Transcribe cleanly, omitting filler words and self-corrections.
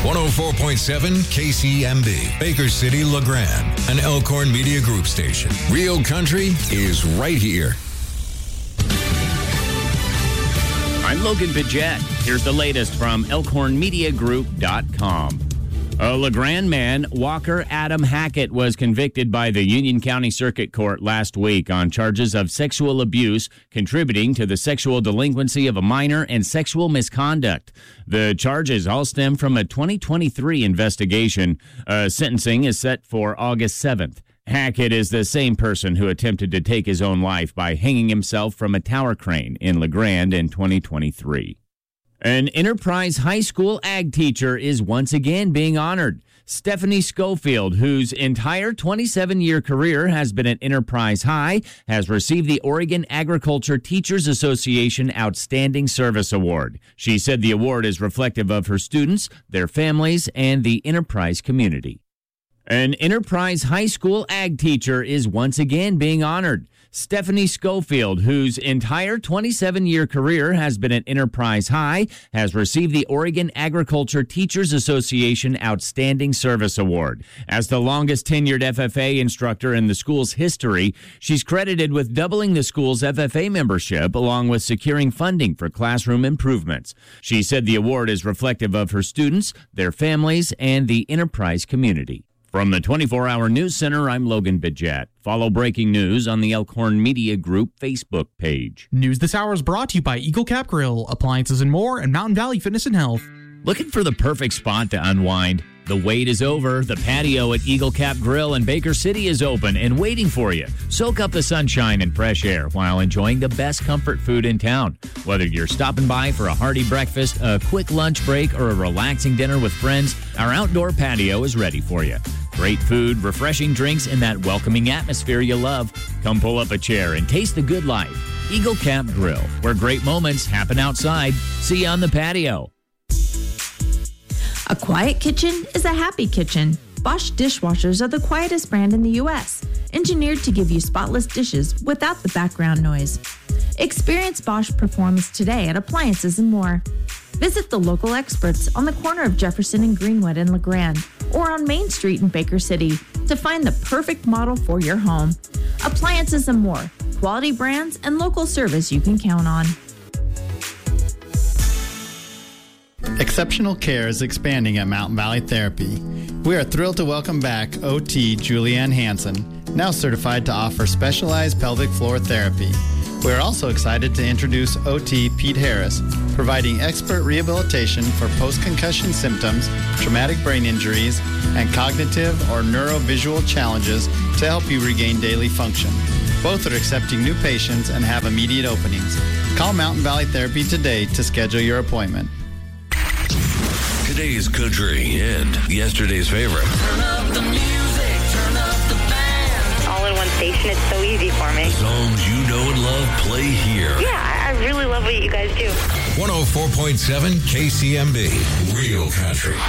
104.7 KCMB, Baker City, LeGrand, an Elkhorn Media Group station. Real country is right here. I'm Logan Bidget. Here's the latest from ElkhornMediaGroup.com. A LeGrand man, Walker Adam Hackett, was convicted by the Union County Circuit Court last week on charges of sexual abuse, contributing to the sexual delinquency of a minor, and sexual misconduct. The charges all stem from a 2023 investigation. Sentencing is set for August 7th. Hackett is the same person who attempted to take his own life by hanging himself from a tower crane in LeGrand in 2023. An Enterprise High School ag teacher is once again being honored. Stephanie Schofield, whose entire 27-year career has been at Enterprise High, has received the Oregon Agriculture Teachers Association Outstanding Service Award. She said the award is reflective of her students, their families, and the Enterprise community. An Enterprise High School ag teacher is once again being honored. Stephanie Schofield, whose entire 27-year career has been at Enterprise High, has received the Oregon Agriculture Teachers Association Outstanding Service Award. As the longest tenured FFA instructor in the school's history, she's credited with doubling the school's FFA membership along with securing funding for classroom improvements. She said the award is reflective of her students, their families, and the Enterprise community. From the 24-Hour News Center, I'm Logan Bidget. Follow breaking news on the Elkhorn Media Group Facebook page. News this hour is brought to you by Eagle Cap Grill, appliances and more, and Mountain Valley Fitness and Health. Looking for the perfect spot to unwind? The wait is over. The patio at Eagle Cap Grill in Baker City is open and waiting for you. Soak up the sunshine and fresh air while enjoying the best comfort food in town. Whether you're stopping by for a hearty breakfast, a quick lunch break, or a relaxing dinner with friends, our outdoor patio is ready for you. Great food, refreshing drinks, and that welcoming atmosphere you love. Come pull up a chair and taste the good life. Eagle Cap Grill, where great moments happen outside. See you on the patio. A quiet kitchen is a happy kitchen. Bosch dishwashers are the quietest brand in the U.S., engineered to give you spotless dishes without the background noise. Experience Bosch performance today at Appliances and More. Visit the local experts on the corner of Jefferson and Greenwood in LeGrand or on Main Street in Baker City to find the perfect model for your home. Appliances and More, quality brands and local service you can count on. Exceptional care is expanding at Mountain Valley Therapy. We are thrilled to welcome back OT Julianne Hansen, now certified to offer specialized pelvic floor therapy. We are also excited to introduce OT Pete Harris, providing expert rehabilitation for post-concussion symptoms, traumatic brain injuries, and cognitive or neurovisual challenges to help you regain daily function. Both are accepting new patients and have immediate openings. Call Mountain Valley Therapy today to schedule your appointment. Today's country and yesterday's favorite. Turn up the music, turn up the band. All in one station, it's so easy for me. Songs you know and love play here. Yeah, I really love what you guys do. 104.7 KCMB, Real Country.